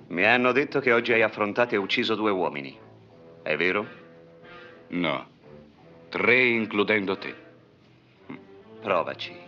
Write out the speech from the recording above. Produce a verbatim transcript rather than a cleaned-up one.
Mi hanno detto che oggi hai affrontato e ucciso due uomini. È vero? No. Tre, includendo te. Provaci.